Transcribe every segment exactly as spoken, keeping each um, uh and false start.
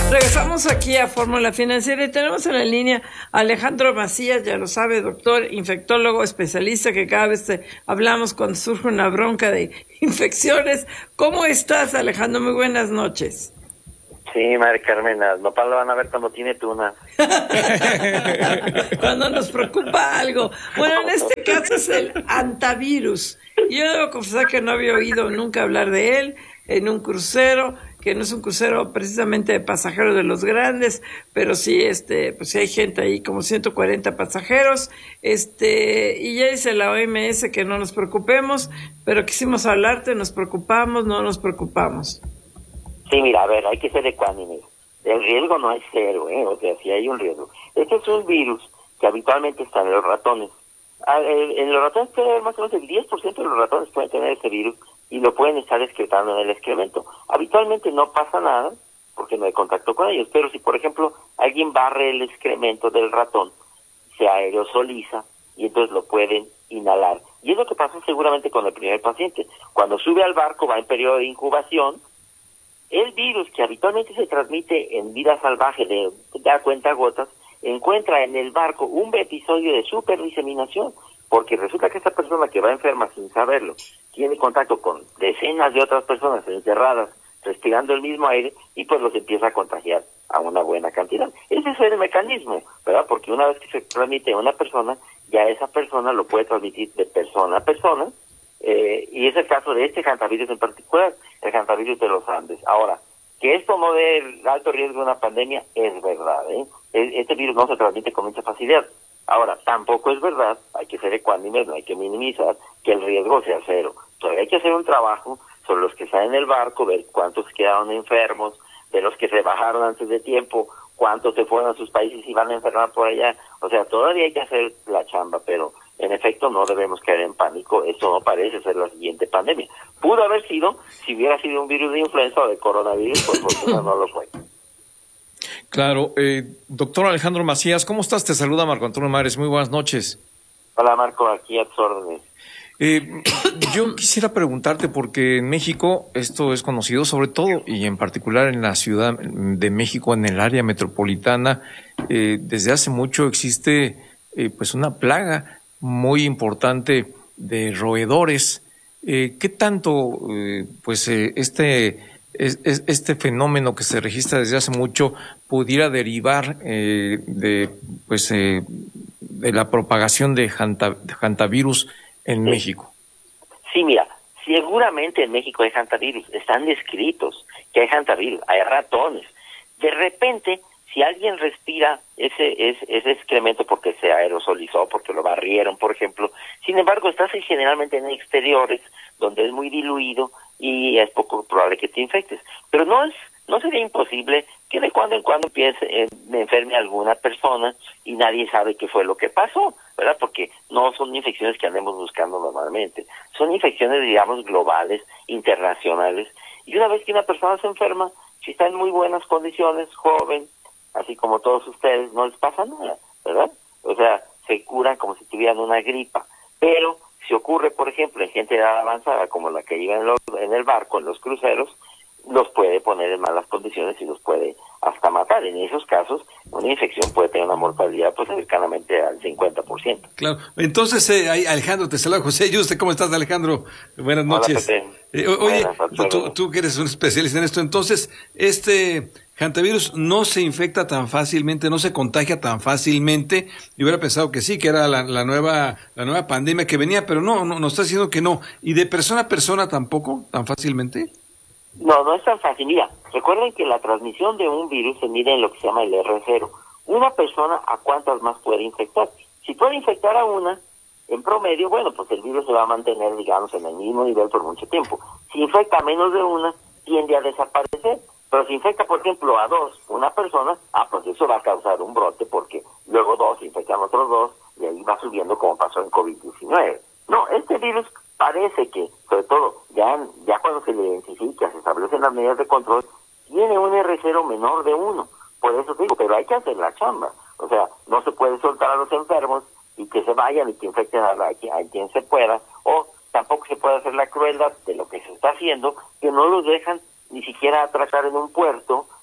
Regresamos aquí a Fórmula Financiera y tenemos en la línea a Alejandro Macías, ya lo sabe, doctor, infectólogo, especialista, que cada vez te hablamos cuando surge una bronca de infecciones. ¿Cómo estás, Alejandro? Muy buenas noches. Sí, María Carmen, las nopal lo van a ver cuando tiene tuna. Cuando nos preocupa algo. Bueno, en este caso es el hantavirus. Yo debo confesar que no había oído nunca hablar de él en un crucero, que no es un crucero precisamente de pasajeros de los grandes, pero sí, este, pues sí hay gente ahí, como ciento cuarenta pasajeros, este, y ya dice la O M S que no nos preocupemos, pero quisimos hablarte, nos preocupamos, no nos preocupamos. Sí, mira, a ver, hay que ser ecuánimes. El riesgo no es cero, ¿eh? O sea, sí hay un riesgo. Este es un virus que habitualmente está en los ratones. En los ratones puede haber más o menos el diez por ciento de los ratones pueden tener ese virus y lo pueden estar excretando en el excremento. Habitualmente no pasa nada porque no hay contacto con ellos, pero si por ejemplo alguien barre el excremento del ratón, se aerosoliza y entonces lo pueden inhalar. Y es lo que pasa seguramente con el primer paciente. Cuando sube al barco va en periodo de incubación. El virus que habitualmente se transmite en vida salvaje de da cuenta gotas, encuentra en el barco un episodio de superdiseminación, porque resulta que esa persona que va enferma sin saberlo, tiene contacto con decenas de otras personas encerradas, respirando el mismo aire, y pues los empieza a contagiar a una buena cantidad. Ese es el mecanismo, ¿verdad? Porque una vez que se transmite a una persona, ya esa persona lo puede transmitir de persona a persona, eh, y es el caso de este hantavirus en particular, el hantavirus de los Andes. Ahora, que esto no dé el alto riesgo de una pandemia, es verdad, ¿eh? Este virus no se transmite con mucha facilidad. Ahora, tampoco es verdad, hay que ser ecuánimes, no hay que minimizar, que el riesgo sea cero. Todavía hay que hacer un trabajo sobre los que están en el barco, ver cuántos quedaron enfermos, de los que se bajaron antes de tiempo, cuántos se fueron a sus países y van a enfermar por allá. O sea, todavía hay que hacer la chamba, pero en efecto no debemos caer en pánico. Esto no parece ser la siguiente pandemia. Pudo haber sido, si hubiera sido un virus de influenza o de coronavirus, pues por fortuna no lo fue. Claro, eh, doctor Alejandro Macías, ¿cómo estás? Te saluda Marco Antonio Mares, muy buenas noches. Hola Marco, aquí a tus órdenes. Eh, yo quisiera preguntarte, porque en México esto es conocido sobre todo, y en particular en la Ciudad de México, en el área metropolitana, eh, desde hace mucho existe eh, pues una plaga muy importante de roedores. Eh, ¿Qué tanto eh, pues eh, este... Es, es, este fenómeno que se registra desde hace mucho pudiera derivar eh, de pues eh, de la propagación de, hanta, de hantavirus en sí. México? Sí, mira, seguramente en México hay hantavirus, están descritos que hay hantavirus, hay ratones. De repente, si alguien respira ese, ese, ese excremento porque se aerosolizó, porque lo barrieron, por ejemplo, sin embargo, estás generalmente en exteriores, donde es muy diluido, y es poco probable que te infectes. Pero no es, no sería imposible que de cuando en cuando empiece, eh, me enferme alguna persona y nadie sabe qué fue lo que pasó, ¿verdad? Porque no son infecciones que andemos buscando normalmente. Son infecciones, digamos, globales, internacionales. Y una vez que una persona se enferma, si está en muy buenas condiciones, joven, así como todos ustedes, no les pasa nada, ¿verdad? O sea, se curan como si tuvieran una gripa. Pero si ocurre, por ejemplo, en gente de edad avanzada, como la que iba en, los, en el barco, en los cruceros, los puede poner en malas condiciones y los puede hasta matar. En esos casos, una infección puede tener una mortalidad pues cercanamente al cincuenta por ciento. Claro. Entonces, eh, Alejandro, te saluda José Yuste. ¿Cómo estás, Alejandro? Buenas noches. Hola, eh, oye, Buenas, tú, tú que eres un especialista en esto, entonces, este hantavirus no se infecta tan fácilmente, no se contagia tan fácilmente. Yo hubiera pensado que sí, que era la, la nueva la nueva pandemia que venía, pero no, no, nos está diciendo que no. ¿Y de persona a persona tampoco, tan fácilmente? No, no es tan fácil. Mira, recuerden que la transmisión de un virus se mide en lo que se llama el erre cero. Una persona, ¿a cuántas más puede infectar? Si puede infectar a una, en promedio, bueno, pues el virus se va a mantener, digamos, en el mismo nivel por mucho tiempo. Si infecta a menos de una, tiende a desaparecer. Pero si infecta, por ejemplo, a dos, una persona, ah, pues eso va a causar un brote, porque luego dos infectan a otros dos, y ahí va subiendo como pasó en COVID diecinueve. No, este virus parece que, sobre todo, ya, ya cuando se le identifica, se establecen las medidas de control, tiene un erre cero menor de uno. Por eso te digo, pero hay que hacer la chamba. O sea, no se puede soltar a los enfermos y que se vayan y que infecten a, la, a quien se pueda, o tampoco se puede hacer la crueldad de lo que se está haciendo, que no los dejan ni siquiera atracar en un puerto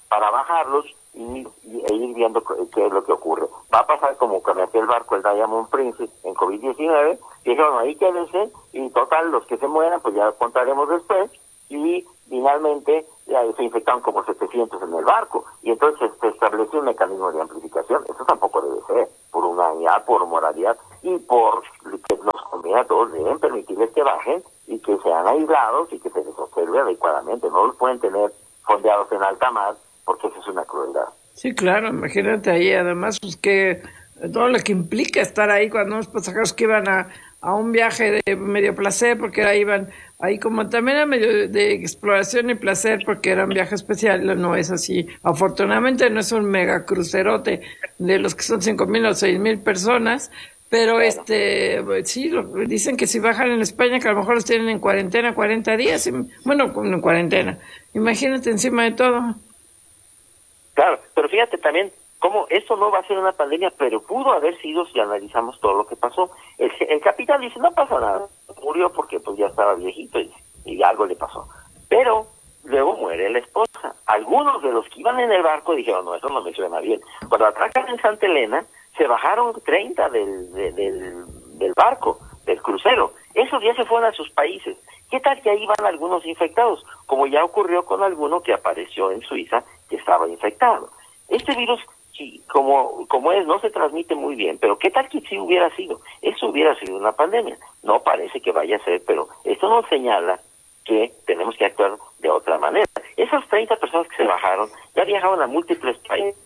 para bajarlos y, y e ir viendo qué es lo que ocurre. Va a pasar como con aquel barco, el Diamond Princess, en COVID diecinueve, dijeron, ahí quédense, y total, los que se mueran, pues ya contaremos después, y finalmente ya se infectaron como setecientos en el barco, y entonces se estableció un mecanismo de amplificación. Eso tampoco debe ser, por humanidad, por moralidad, y por que nos conviene a todos, deben permitirles que bajen, y que sean aislados, y que se les observe adecuadamente. No los pueden tener fondeados en alta mar, porque eso es una crueldad. Sí, claro, imagínate ahí, además, pues que todo lo que implica estar ahí cuando unos pasajeros que iban a, a un viaje de medio placer, porque ahí iban ahí como también a medio de exploración y placer, porque era un viaje especial, no es así. Afortunadamente no es un mega crucerote de los que son cinco mil o seis mil personas, pero bueno. este sí, lo, dicen que si bajan en España, que a lo mejor los tienen en cuarentena cuarenta días, bueno, en cuarentena. Imagínate encima de todo. Claro, pero fíjate también cómo esto no va a ser una pandemia, pero pudo haber sido si analizamos todo lo que pasó. El, el capitán dice, no pasa nada, murió porque pues ya estaba viejito y, y algo le pasó. Pero luego muere la esposa. Algunos de los que iban en el barco dijeron, no, eso no me suena bien. Cuando atracan en Santa Elena, se bajaron treinta del, de, del, del barco, del crucero. Esos ya se fueron a sus países. ¿Qué tal que ahí van algunos infectados? Como ya ocurrió con alguno que apareció en Suiza que estaba infectado. Este virus, sí, como, como es, no se transmite muy bien, pero ¿qué tal que sí hubiera sido? Eso hubiera sido una pandemia. No parece que vaya a ser, pero esto nos señala que tenemos que actuar de otra manera. Esas treinta personas que se bajaron ya viajaban a múltiples países.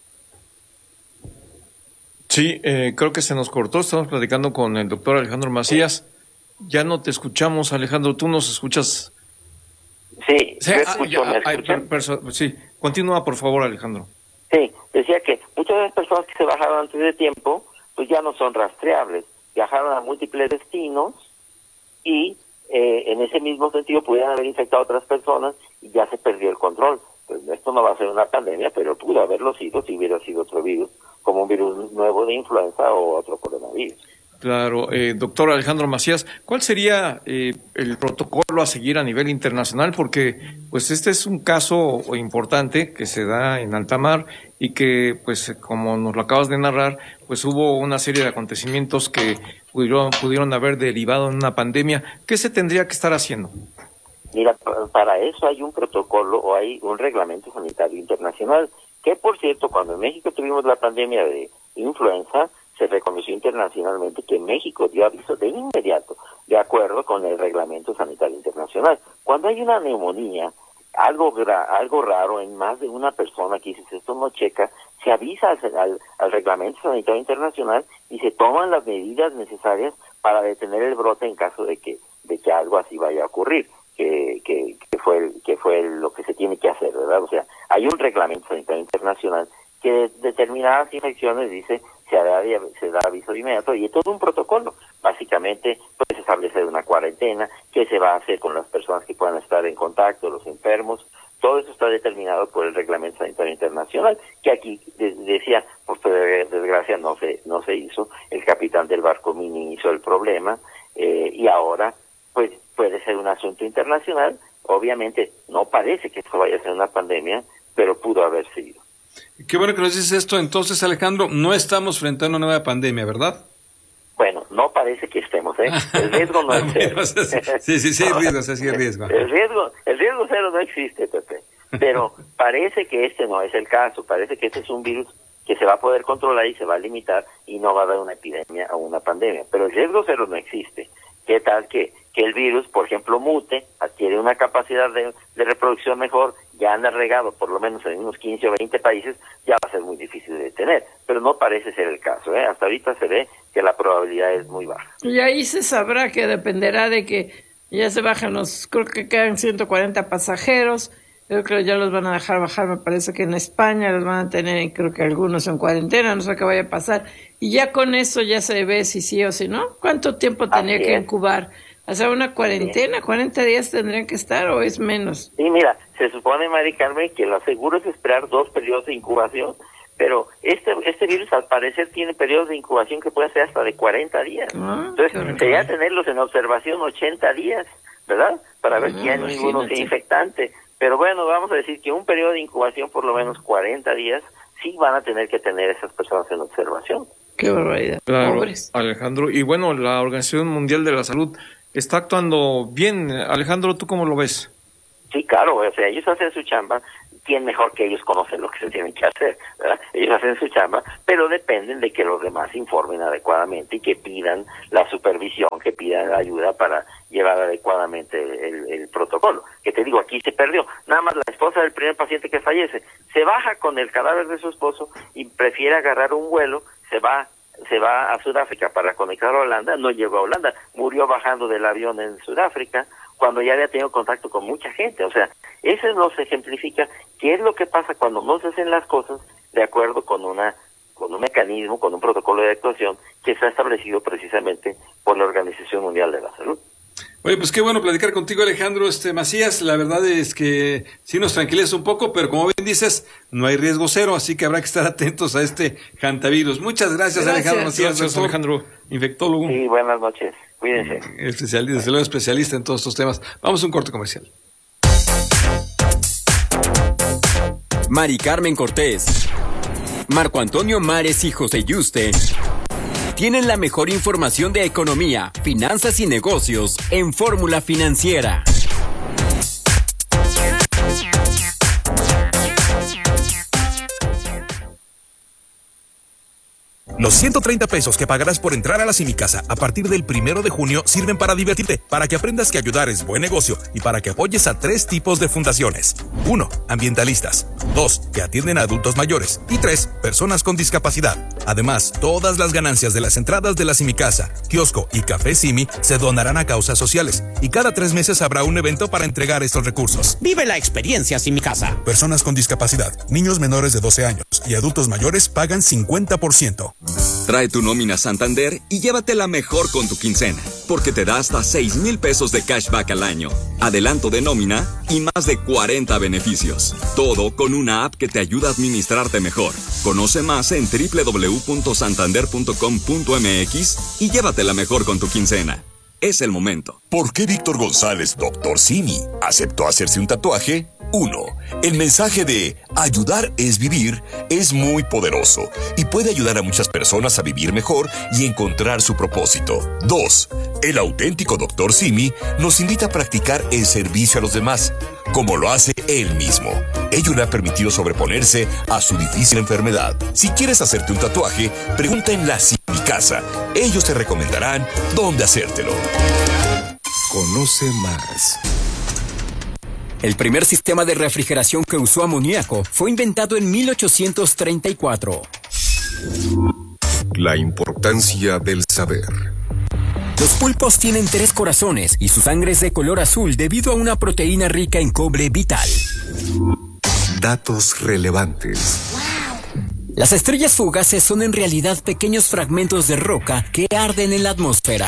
Sí, eh, creo que se nos cortó. Estamos platicando con el doctor Alejandro Macías. Ya no te escuchamos, Alejandro. ¿Tú nos escuchas? Sí, sí, yo ah, escucho, ya, ¿me hay, escuchan? perso- sí, continúa, por favor, Alejandro. Sí, decía que muchas de las personas que se bajaron antes de tiempo, pues ya no son rastreables. Viajaron a múltiples destinos y eh, en ese mismo sentido pudieran haber infectado a otras personas y ya se perdió el control. Pues esto no va a ser una pandemia, pero pudo haberlo sido si hubiera sido otro virus, como un virus nuevo de influenza o otro coronavirus. Claro, eh, doctor Alejandro Macías, ¿cuál sería eh, el protocolo a seguir a nivel internacional? Porque pues este es un caso importante que se da en alta mar y que, pues como nos lo acabas de narrar, pues hubo una serie de acontecimientos que pudieron, pudieron haber derivado en una pandemia. ¿Qué se tendría que estar haciendo? Mira, para eso hay un protocolo o hay un reglamento sanitario internacional, que por cierto, cuando en México tuvimos la pandemia de influenza, se reconoció internacionalmente que México dio aviso de inmediato, de acuerdo con el Reglamento Sanitario Internacional. Cuando hay una neumonía, algo gra- algo raro en más de una persona que dices, esto no checa, se avisa al, al, al Reglamento Sanitario Internacional y se toman las medidas necesarias para detener el brote en caso de que de que algo así vaya a ocurrir, que que, que fue el, que fue lo que se tiene que hacer, ¿verdad? O sea, hay un Reglamento Sanitario Internacional que de determinadas infecciones dice se da, se da aviso de inmediato y es todo un protocolo. Básicamente, pues establecer una cuarentena, qué se va a hacer con las personas que puedan estar en contacto, los enfermos, todo eso está determinado por el Reglamento Sanitario Internacional, que aquí de, decía, pues por desgracia no se no se hizo, el capitán del barco minimizó el problema, eh, y ahora pues puede ser un asunto internacional. Obviamente no parece que esto vaya a ser una pandemia, pero pudo haber sido. Qué bueno que nos dices esto. Entonces, Alejandro, no estamos frente a una nueva pandemia, ¿verdad? Bueno, no parece que estemos, ¿eh? El riesgo no es cero. Sí, sí, sí, hay riesgo, sí, sí hay riesgo. El riesgo, el riesgo cero no existe, Pepe. Pero parece que este no es el caso. Parece que este es un virus que se va a poder controlar y se va a limitar y no va a dar una epidemia o una pandemia. Pero el riesgo cero no existe. ¿Qué tal que, que el virus, por ejemplo, mute, adquiere una capacidad de, de reproducción mejor, ya anda regado por lo menos en unos quince o veinte países, ya va a ser muy difícil de detener? Pero no parece ser el caso, ¿eh? Hasta ahorita se ve que la probabilidad es muy baja. Y ahí se sabrá que dependerá de que ya se bajan los, creo que quedan ciento cuarenta pasajeros, creo que ya los van a dejar bajar, me parece que en España los van a tener, creo que algunos en cuarentena, no sé qué vaya a pasar, y ya con eso ya se ve si sí o si no. ¿Cuánto tiempo tenía Así que es. incubar? O sea, una cuarentena, cuarenta días tendrían que estar, ¿o es menos? Sí, mira, se supone, Mari Carmen, que lo seguro es esperar dos periodos de incubación, pero este este virus al parecer tiene periodos de incubación que pueden ser hasta de cuarenta días. Ah, Entonces, sería tenerlos en observación ochenta días, ¿verdad? Para ver Ah, si hay ninguno imagínate. infectante. Pero bueno, vamos a decir que un periodo de incubación por lo menos cuarenta días sí van a tener que tener esas personas en observación. Qué barbaridad. Claro, Pobres. Alejandro. Y bueno, la Organización Mundial de la Salud está actuando bien. Alejandro, ¿tú cómo lo ves? Sí, claro, o sea, ellos hacen su chamba. ¿Quién mejor que ellos conocen lo que se tienen que hacer, ¿verdad? Ellos hacen su chamba, pero dependen de que los demás informen adecuadamente y que pidan la supervisión, que pidan la ayuda para llevar adecuadamente el, el protocolo. Que te digo, aquí se perdió. Nada más la esposa del primer paciente que fallece se baja con el cadáver de su esposo y prefiere agarrar un vuelo, se va se va a Sudáfrica para conectar a Holanda, no llegó a Holanda, murió bajando del avión en Sudáfrica, cuando ya había tenido contacto con mucha gente. O sea, eso nos ejemplifica qué es lo que pasa cuando no se hacen las cosas de acuerdo con una con un mecanismo, con un protocolo de actuación que está establecido precisamente por la Organización Mundial de la Salud. Oye, pues qué bueno platicar contigo, Alejandro este Macías. La verdad es que sí nos tranquiliza un poco, pero como bien dices, no hay riesgo cero, así que habrá que estar atentos a este hantavirus. Muchas gracias, gracias Alejandro Macías. Gracias, Alejandro. Infectólogo. Sí, buenas noches. Cuídense. Especialista, desde luego especialista en todos estos temas. Vamos a un corte comercial. Mari Carmen Cortés, Marco Antonio Mares y José Yuste tienen la mejor información de economía, finanzas y negocios en Fórmula Financiera. Los ciento treinta pesos que pagarás por entrar a la Simicasa a partir del primero de junio sirven para divertirte, para que aprendas que ayudar es buen negocio y para que apoyes a tres tipos de fundaciones. Uno, ambientalistas. Dos, que atienden a adultos mayores. Y tres, personas con discapacidad. Además, todas las ganancias de las entradas de la Simicasa, kiosco y café Simi se donarán a causas sociales. Y cada tres meses habrá un evento para entregar estos recursos. Vive la experiencia Simicasa. Personas con discapacidad, niños menores de doce años y adultos mayores pagan cincuenta por ciento. Trae tu nómina Santander y llévatela mejor con tu quincena, porque te da hasta seis mil pesos de cashback al año, adelanto de nómina y más de cuarenta beneficios. Todo con una app que te ayuda a administrarte mejor. Conoce más en doble u doble u doble u punto santander punto com punto m x y llévatela mejor con tu quincena. Es el momento. ¿Por qué Víctor González, doctor Simi, aceptó hacerse un tatuaje? uno. El mensaje de ayudar es vivir es muy poderoso y puede ayudar a muchas personas a vivir mejor y encontrar su propósito. dos. El auténtico doctor Simi nos invita a practicar el servicio a los demás, como lo hace él mismo. Ello le ha permitido sobreponerse a su difícil enfermedad. Si quieres hacerte un tatuaje, pregunta en la Simicasa. Ellos te recomendarán dónde hacértelo. Conoce más. El primer sistema de refrigeración que usó amoníaco fue inventado en mil ochocientos treinta y cuatro. La importancia del saber. Los pulpos tienen tres corazones y su sangre es de color azul debido a una proteína rica en cobre vital. Datos relevantes. Las estrellas fugaces son en realidad pequeños fragmentos de roca que arden en la atmósfera.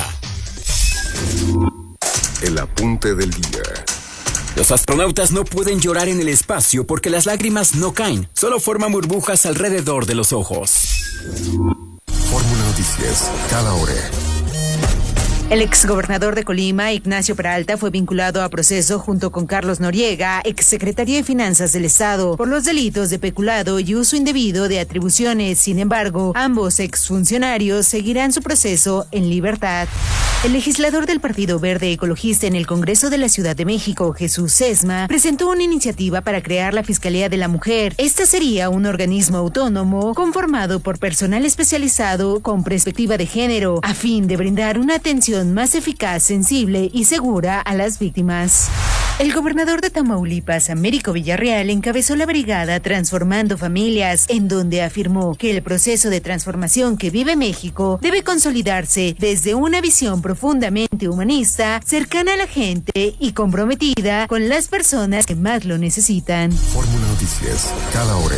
El apunte del día. Los astronautas no pueden llorar en el espacio porque las lágrimas no caen, solo forman burbujas alrededor de los ojos. Fórmula Noticias, cada hora. El exgobernador de Colima, Ignacio Peralta, fue vinculado a proceso junto con Carlos Noriega, exsecretario de Finanzas del Estado, por los delitos de peculado y uso indebido de atribuciones. Sin embargo, ambos exfuncionarios seguirán su proceso en libertad. El legislador del Partido Verde Ecologista en el Congreso de la Ciudad de México, Jesús Sesma, presentó una iniciativa para crear la Fiscalía de la Mujer. Esta sería un organismo autónomo conformado por personal especializado con perspectiva de género, a fin de brindar una atención más eficaz, sensible y segura a las víctimas. El gobernador de Tamaulipas, Américo Villarreal, encabezó la brigada Transformando Familias, en donde afirmó que el proceso de transformación que vive México debe consolidarse desde una visión profundamente humanista, cercana a la gente y comprometida con las personas que más lo necesitan. Fórmula Noticias, cada hora.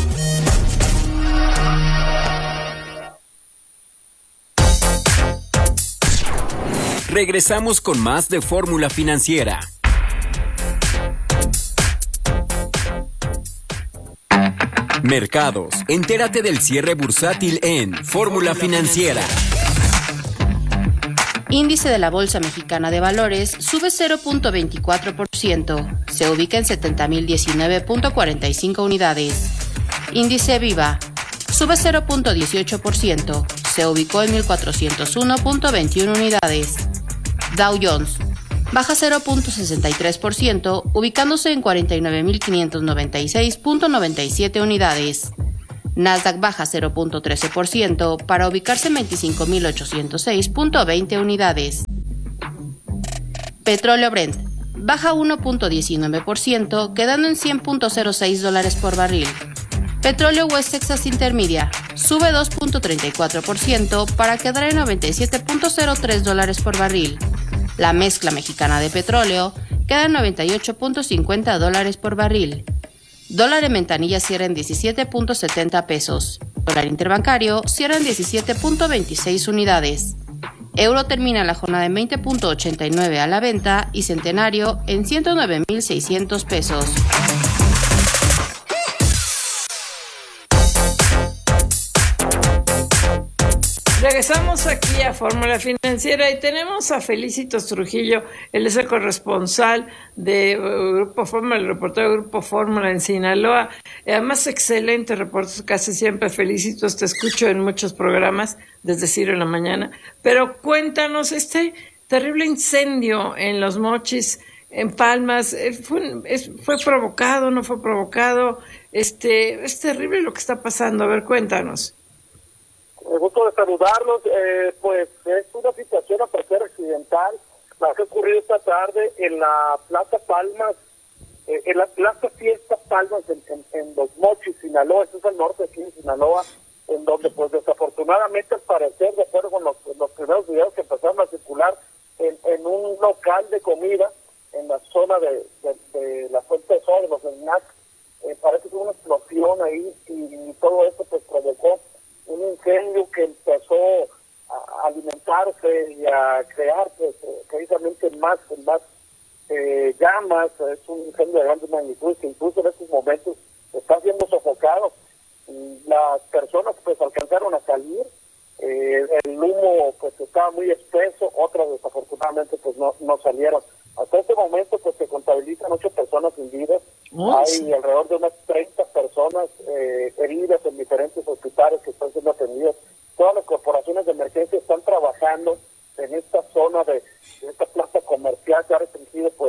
Regresamos con más de Fórmula Financiera. Mercados. Entérate del cierre bursátil en Fórmula Financiera. Índice de la Bolsa Mexicana de Valores sube cero punto veinticuatro por ciento, se ubica en setenta mil diecinueve punto cuarenta y cinco unidades. Índice Viva sube cero punto dieciocho por ciento, se ubicó en mil cuatrocientos uno punto veintiuno unidades. Dow Jones baja cero punto sesenta y tres por ciento, ubicándose en cuarenta y nueve mil quinientos noventa y seis punto noventa y siete unidades. Nasdaq baja cero punto trece por ciento para ubicarse en veinticinco mil ochocientos seis punto veinte unidades. Petróleo Brent baja uno punto diecinueve por ciento, quedando en cien punto cero seis dólares por barril. Petróleo West Texas Intermedia sube dos punto treinta y cuatro por ciento para quedar en noventa y siete punto cero tres dólares por barril. La mezcla mexicana de petróleo queda en noventa y ocho punto cincuenta dólares por barril. Dólar en ventanilla cierra en diecisiete punto setenta pesos. Dólar interbancario cierra en diecisiete punto veintiséis unidades. Euro termina la jornada en veinte punto ochenta y nueve a la venta y Centenario en ciento nueve mil seiscientos pesos. Regresamos aquí a Fórmula Financiera y tenemos a Felicitos Trujillo, él es el corresponsal de Grupo Fórmula, el reportero de Grupo Fórmula en Sinaloa. Además, excelente reportes, casi siempre. Felicitos, te escucho en muchos programas, desde Ciro en la mañana. Pero cuéntanos, este terrible incendio en Los Mochis, en Palmas, ¿fue, es, fue provocado, no fue provocado? Este, es terrible lo que está pasando, a ver, cuéntanos. Me gusto de saludarlos, eh, pues es una situación a parecer accidental, la que ha ocurrido esta tarde en la Plaza Palmas, eh, en la Plaza Fiesta Palmas en, en, en Los Mochis, Sinaloa, esto es al norte de aquí en Sinaloa, en donde pues desafortunadamente al parecer, de acuerdo con los, los primeros videos que empezaron a circular, en, en un local de comida, en la zona de, de, de la Fuente de Sol, de los snacks, eh, parece que hubo una explosión ahí y, y todo esto pues provocó un incendio que empezó a alimentarse y a crear pues, precisamente más, más eh, llamas. Es un incendio de grandes magnitudes que incluso en estos momentos está siendo sofocado. Las personas pues alcanzaron a salir, eh, el humo pues estaba muy espeso, otras desafortunadamente pues no, no salieron. Hasta este momento pues se contabilizan ocho personas hundidas, oh, hay sí. alrededor de unas treinta personas eh, heridas en diferentes hospitales que están siendo atendidas. Todas las corporaciones de emergencia están trabajando en esta zona de, de esta plaza comercial que ha restringido pues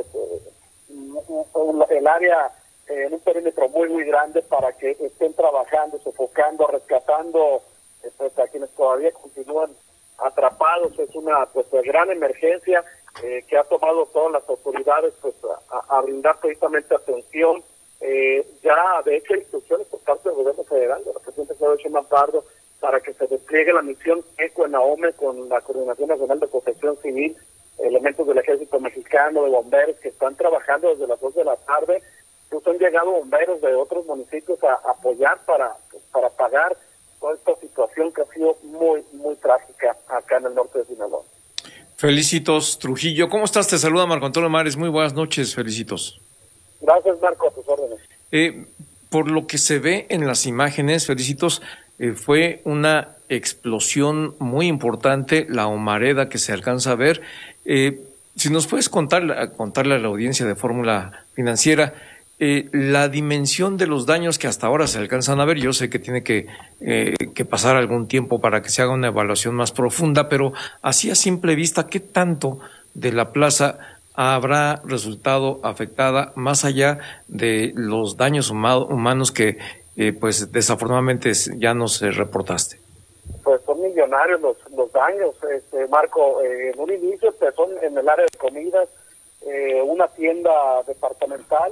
eh, el área eh, en un perímetro muy muy grande para que estén trabajando, sofocando, rescatando eh, pues, a quienes todavía continúan atrapados. Es una pues gran emergencia eh, que ha tomado todas las autoridades pues a, a brindar precisamente atención. Eh, ya de hecho hay instrucciones por parte del gobierno federal, de la presidenta Claudia Sheinbaum Pardo, para que se despliegue la misión ECO en AOME con la Coordinación Nacional de Protección Civil, elementos del Ejército Mexicano, de bomberos que están trabajando desde las dos de la tarde. Incluso han llegado bomberos de otros municipios a, a apoyar para, para apagar toda esta situación que ha sido muy, muy trágica acá en el norte de Sinaloa. Felicitos Trujillo, ¿cómo estás? Te saluda Marco Antonio Mares, muy buenas noches, Felicitos. Gracias, Marco, a tus órdenes. Eh, por lo que se ve en las imágenes, Felicitos, eh, fue una explosión muy importante, la humareda que se alcanza a ver. Eh, si nos puedes contar, contarle a la audiencia de Fórmula Financiera, Eh, la dimensión de los daños que hasta ahora se alcanzan a ver. Yo sé que tiene que, eh, que pasar algún tiempo para que se haga una evaluación más profunda, pero así a simple vista, ¿qué tanto de la plaza habrá resultado afectada más allá de los daños huma- humanos que eh, pues desafortunadamente ya nos eh, reportaste? Pues son millonarios los, los daños, este, Marco. Eh, en un inicio empezó en el área de comidas, eh, una tienda departamental,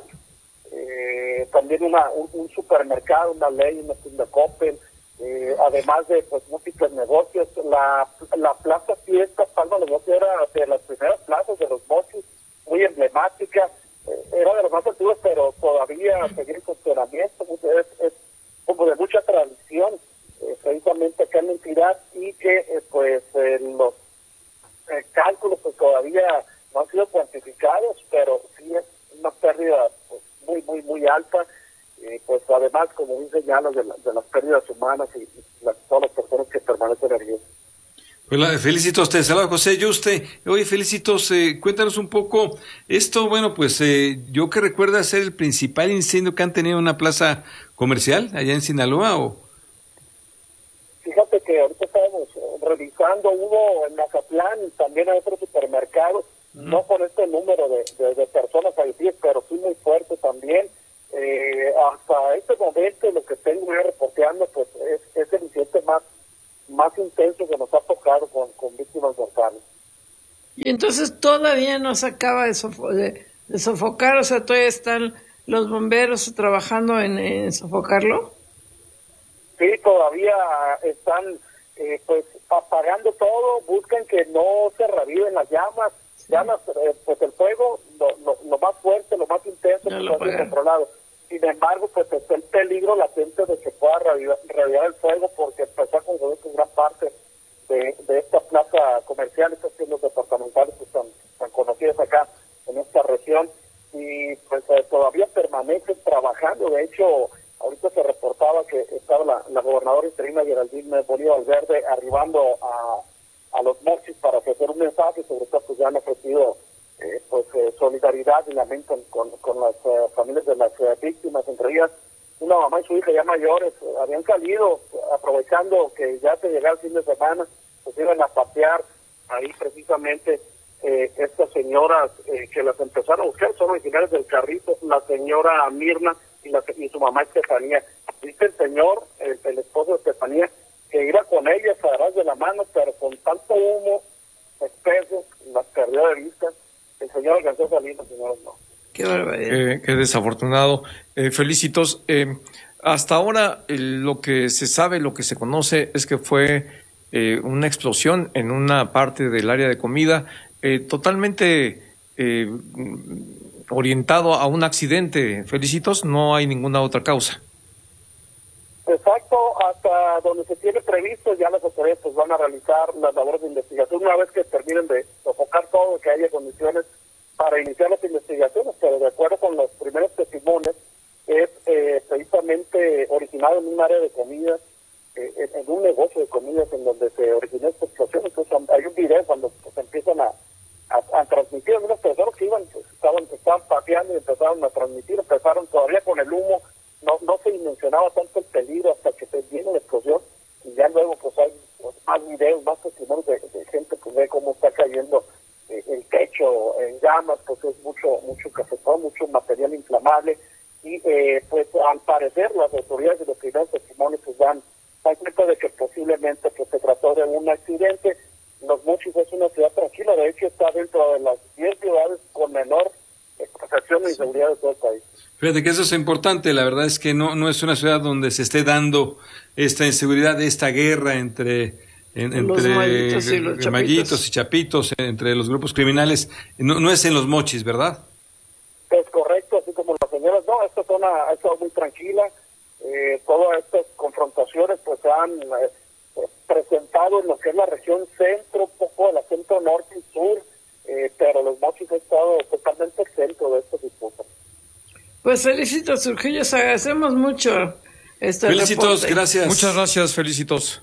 Eh, también una, un, un supermercado, una ley, una tienda Coppel, eh, además de pues múltiples negocios. La, la plaza Fiesta Palma de Mochis era de las primeras plazas de Los Mochis, muy emblemática, eh, era de las más antiguas, pero todavía seguía en funcionamiento, es, es como de mucha tradición, eh, precisamente acá en la entidad, y que eh, pues eh, los eh, cálculos pues todavía no han sido cuantificados, pero sí es una pérdida pues, muy, muy, muy alta, eh, pues además, como bien señalas, de, la, de las pérdidas humanas y, y las, todas las personas que permanecen heridas. Hola, felicitos, te saluda José Yuste. Oye, felicitos, eh, cuéntanos un poco, esto, bueno, pues eh, yo que recuerda ser el principal incendio que han tenido en una plaza comercial allá en Sinaloa, ¿o? Fíjate que ahorita estábamos revisando, hubo en Mazatlán y también en otros supermercados, mm. no con este número de, de, de personas fallecidas, pero sí muy fuerte también. Eh, hasta este momento lo que tengo yo reporteando pues es, es el incidente más más intenso que nos ha tocado con, con víctimas mortales. Y entonces todavía no se acaba de, sofo- de, de sofocar, o sea, todavía están los bomberos trabajando en, en sofocarlo. Sí, todavía están eh, pues apagando todo, buscan que no se reviven las llamas, sí. llamas eh, pues el fuego, lo, lo, lo más fuerte, lo más intenso, no lo puede controlado. Sin embargo, pues está el peligro latente de que pueda reavivar, reavivar el fuego, porque empezó a concluir que gran parte de, de esta plaza comercial, estas tiendas departamentales que están, están conocidas acá en esta región, y pues eh, todavía permanecen trabajando. De hecho, ahorita se reportaba que estaba la, la gobernadora interina Geraldine Bolívar Valverde arribando a, a Los Mochis para ofrecer un mensaje, sobre todo pues ya han ofrecido Eh, pues eh, solidaridad y lamento con, con las eh, familias de las eh, víctimas, entre ellas una mamá y su hija ya mayores, eh, habían salido aprovechando que ya se llegaba el fin de semana, pues iban a pasear ahí precisamente eh, estas señoras eh, que las empezaron a buscar, son originarias del Carrito, la señora Mirna y, la, y su mamá Estefanía. Dice el señor, el, el esposo de Estefanía, que iba con ellas a agarrar de la mano, pero con tanto humo espeso, las perdió de vista. El señor alcanzó a salir, los señores no. Qué barbaridad. Eh, qué desafortunado. Eh, felicitos. Eh, hasta ahora eh, lo que se sabe, lo que se conoce es que fue eh, una explosión en una parte del área de comida eh, totalmente eh, orientado a un accidente. Felicitos, no hay ninguna otra causa. Exacto, hasta donde se tiene previsto ya las autoridades pues, van a realizar las labores de investigación una vez que terminen de sofocar todo, que haya condiciones para iniciar las investigaciones, pero de acuerdo con los primeros testimonios es eh, precisamente originado en un área de comida, eh, en, en un negocio de comidas en donde se originó esta explosión. Entonces hay un video cuando pues, empiezan a, a, a transmitir algunas personas que iban, pues, estaban, estaban pateando y empezaron a transmitir, empezaron todavía con el humo. No, no se dimensionaba tanto el peligro hasta que se viene la explosión, y ya luego pues hay pues, más videos, más testimonios de, de gente que ve cómo está cayendo eh, el techo en llamas, pues es mucho mucho cafetón, mucho material inflamable, y eh, pues al parecer las autoridades de los primeros testimonios pues dan, dan cuenta de que posiblemente pues se trató de un accidente. Los Mochis es una ciudad tranquila, de hecho está dentro de las diez ciudades con menor eh, protección y seguridad de todo el país. Fíjate que eso es importante, la verdad es que no no es una ciudad donde se esté dando esta inseguridad, esta guerra entre en, los entre mallitos y los mallitos y chapitos, entre los grupos criminales, no, no es en Los Mochis, ¿verdad? Es correcto, así como las señoras, no, esta zona ha estado muy tranquila, eh, todas estas confrontaciones pues se han eh, presentado en lo que es la región centro, un poco de la centro norte y sur, eh, pero Los Mochis ha estado totalmente exento de estos disputas. Pues felicitos, Surgillos, agradecemos mucho este Felicitos, reporte. gracias. Muchas gracias, felicitos.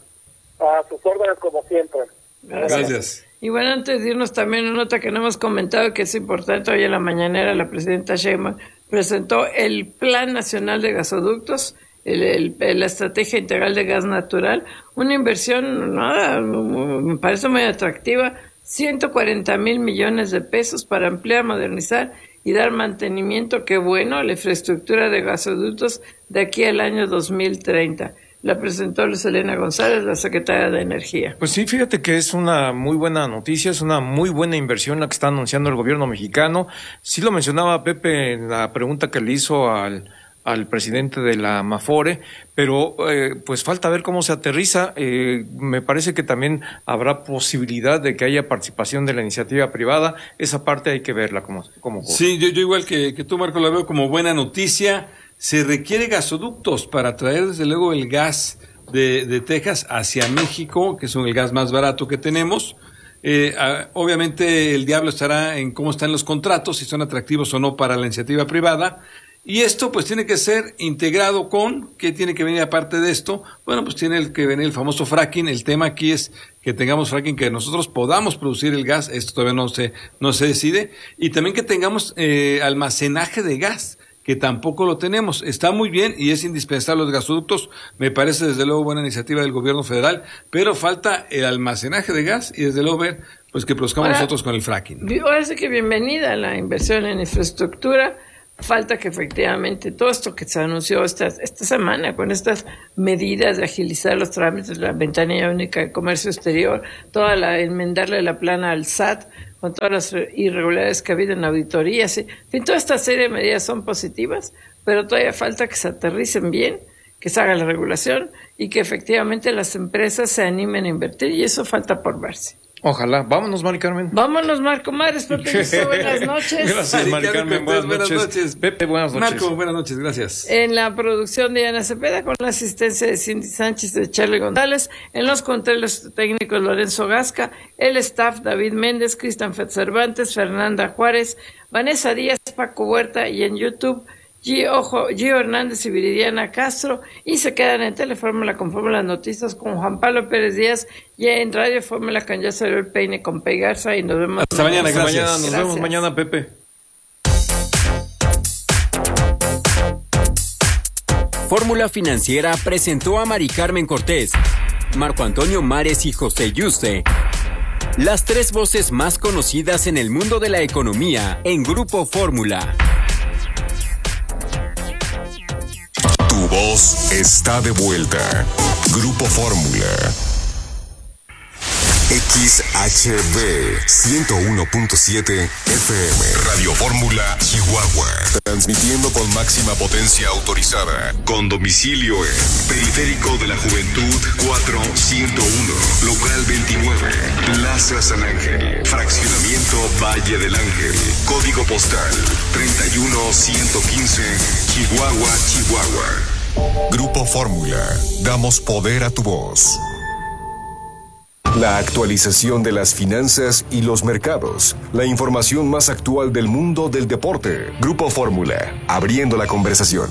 A sus órdenes como siempre. Gracias. Gracias. Y bueno, antes de irnos también una nota que no hemos comentado, que es importante, hoy en la mañanera la presidenta Sheinbaum presentó el Plan Nacional de Gasoductos, el, el, la Estrategia Integral de Gas Natural, una inversión, nada, me parece muy atractiva, ciento cuarenta mil millones de pesos para ampliar, modernizar y dar mantenimiento, qué bueno, a la infraestructura de gasoductos de aquí al año dos mil treinta. La presentó Luz Helena González, la secretaria de Energía. Pues sí, fíjate que es una muy buena noticia, es una muy buena inversión la que está anunciando el gobierno mexicano. Sí lo mencionaba Pepe en la pregunta que le hizo al al presidente de la Mafore, pero eh, pues falta ver cómo se aterriza. Eh, me parece que también habrá posibilidad de que haya participación de la iniciativa privada. Esa parte hay que verla como como Sí, yo, yo igual que, que tú, Marco, la veo como buena noticia. Se requiere gasoductos para traer desde luego el gas de, de Texas hacia México, que es el gas más barato que tenemos. Eh, a, obviamente el diablo estará en cómo están los contratos, si son atractivos o no para la iniciativa privada. Y esto pues tiene que ser integrado con, ¿qué tiene que venir aparte de esto? Bueno, pues tiene el que venir el famoso fracking. El tema aquí es que tengamos fracking, que nosotros podamos producir el gas, esto todavía no se, no se decide, y también que tengamos eh, almacenaje de gas, que tampoco lo tenemos. Está muy bien y es indispensable los gasoductos, me parece desde luego buena iniciativa del gobierno federal, pero falta el almacenaje de gas y desde luego ver pues que produzcamos ahora, nosotros con el fracking. Ahora sí que bienvenida la inversión en infraestructura. Falta que efectivamente todo esto que se anunció esta, esta semana con estas medidas de agilizar los trámites, la ventanilla única de comercio exterior, toda la enmendarle la plana al S A T con todas las irregularidades que ha habido en auditorías, en fin, toda esta serie de medidas son positivas, pero todavía falta que se aterricen bien, que se haga la regulación y que efectivamente las empresas se animen a invertir, y eso falta por verse. Ojalá. Vámonos, Mari Carmen. Vámonos, Marco Mares. Pepe, buenas noches. Gracias, Mari Carmen. Buenas, buenas noches. noches. Pepe, buenas noches. Marco, buenas noches. Gracias. En la producción de Ana Cepeda, con la asistencia de Cindy Sánchez, de Charlie González. En los controles técnicos, Lorenzo Gasca. El staff, David Méndez, Cristian Cervantes, Fernanda Juárez, Vanessa Díaz, Paco Huerta. Y en YouTube, Gio, Gio Hernández y Viridiana Castro, y se quedan en Telefórmula con Fórmula Noticias con Juan Pablo Pérez Díaz, y en Radio Fórmula con Ya Salió el Peine con Pei Garza, y nos vemos hasta mañana. Hasta mañana, nos gracias. Vemos mañana, Pepe. Fórmula Financiera presentó a Mari Carmen Cortés, Marco Antonio Mares y José Yuste, las tres voces más conocidas en el mundo de la economía en Grupo Fórmula. Tu voz está de vuelta. Grupo Fórmula. X H B ciento uno punto siete F M. Radio Fórmula Chihuahua. Transmitiendo con máxima potencia autorizada. Con domicilio en Periférico de la Juventud cuatrocientos uno. Local veintinueve. Plaza San Ángel. Fraccionamiento Valle del Ángel. Código postal treinta y uno ciento quince. Chihuahua, Chihuahua. Grupo Fórmula. Damos poder a tu voz. La actualización de las finanzas y los mercados. La información más actual del mundo del deporte. Grupo Fórmula. Abriendo la conversación.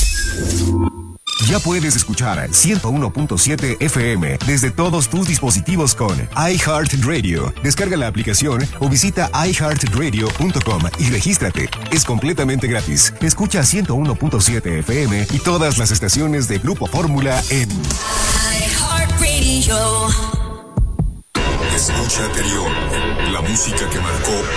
Ya puedes escuchar ciento uno punto siete F M desde todos tus dispositivos con iHeartRadio. Descarga la aplicación o visita i heart radio punto com y regístrate. Es completamente gratis. Escucha ciento uno punto siete F M y todas las estaciones de Grupo Fórmula en iHeartRadio. Escucha anterior. La música que marcó